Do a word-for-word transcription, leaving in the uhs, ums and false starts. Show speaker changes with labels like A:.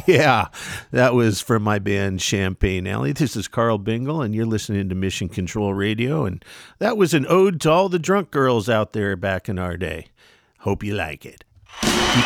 A: Yeah, that was from my band Champagne Alley. This is Carl Bingle, and you're listening to Mission Control Radio, and that was an ode to all the drunk girls out there back in our day. Hope you like it.